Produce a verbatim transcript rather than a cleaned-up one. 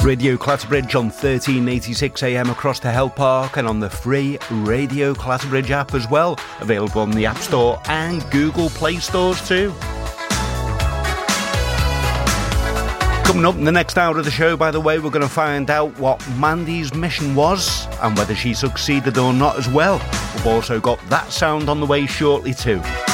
Radio Clatterbridge on thirteen eighty-six A M across to Hell Park and on the free Radio Clatterbridge app as well, available on the App Store and Google Play stores too. Coming up in the next hour of the show, by the way, we're going to find out what Mandy's mission was and whether she succeeded or not as well. We've also got that sound on the way shortly too.